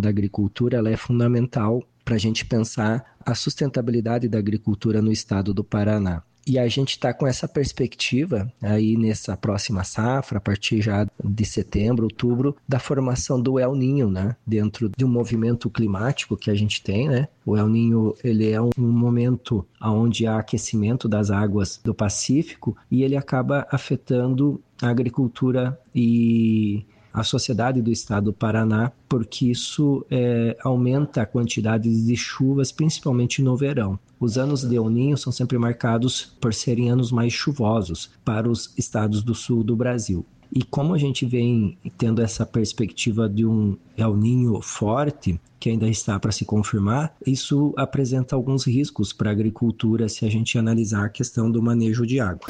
da agricultura ela é fundamental para a gente pensar a sustentabilidade da agricultura no estado do Paraná. E a gente está com essa perspectiva aí nessa próxima safra, a partir já de setembro, outubro, da formação do El Niño, né? Dentro de um movimento climático que a gente tem, né? O El Niño, ele é um momento onde há aquecimento das águas do Pacífico e ele acaba afetando a agricultura e a sociedade do estado do Paraná, porque isso aumenta a quantidade de chuvas, principalmente no verão. Os anos de El Niño são sempre marcados por serem anos mais chuvosos para os estados do sul do Brasil. E como a gente vem tendo essa perspectiva de um El Niño forte, que ainda está para se confirmar, isso apresenta alguns riscos para a agricultura se a gente analisar a questão do manejo de água.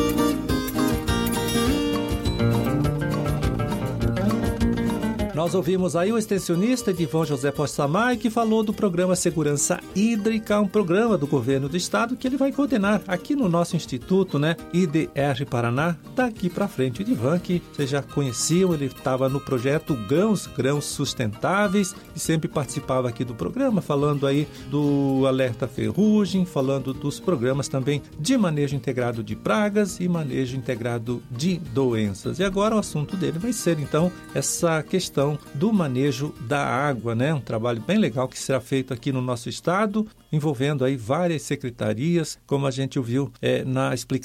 Nós ouvimos aí o extensionista Edivan José Possamay, que falou do programa Segurança Hídrica, um programa do governo do estado que ele vai coordenar aqui no nosso instituto, né? IDR Paraná. Daqui para frente, Edivan, que vocês já conheciam, ele estava no projeto Grãos Sustentáveis e sempre participava aqui do programa, falando aí do Alerta Ferrugem, falando dos programas também de manejo integrado de pragas e manejo integrado de doenças. E agora o assunto dele vai ser, então, essa questão do manejo da água, né? Um trabalho bem legal que será feito aqui no nosso estado, envolvendo aí várias secretarias, como a gente ouviu na explicação